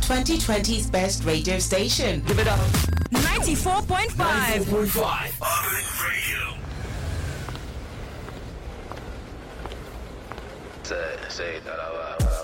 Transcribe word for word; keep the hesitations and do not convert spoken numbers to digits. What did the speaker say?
twenty twenty's best radio station. Give it up. ninety-four point five. ninety-four point five. Urban Radio. Say, say that out loud.